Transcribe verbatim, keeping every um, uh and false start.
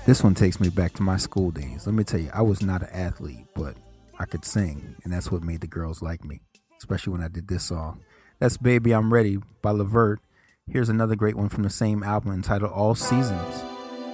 This one takes me back to my school days. Let me tell you, I was not an athlete, but I could sing, and that's what made the girls like me, especially when I did this song. That's Baby I'm Ready by Levert. Here's another great one from the same album entitled All Seasons.